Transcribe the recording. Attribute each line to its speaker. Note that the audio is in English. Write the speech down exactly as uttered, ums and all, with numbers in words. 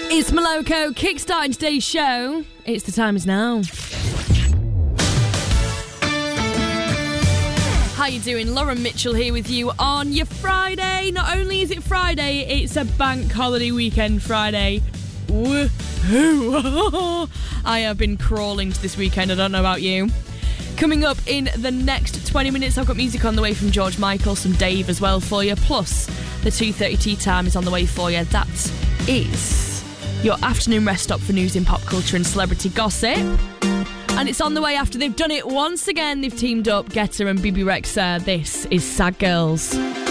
Speaker 1: It's Moloko kickstarting today's show. It's The Time Is Now. How you doing? Lauren Mitchell here with you on your Friday. Not only is it Friday, it's a bank holiday weekend Friday. Woohoo! I have been crawling to this weekend, I don't know about you. Coming up in the next twenty minutes, I've got music on the way from George Michael, some Dave as well for you, plus the two thirty tea time is on the way for you. That is your afternoon rest stop for news in pop culture and celebrity gossip. And it's on the way after they've done it once again. They've teamed up, Guetta and B B Rexha. This is Sad Girls.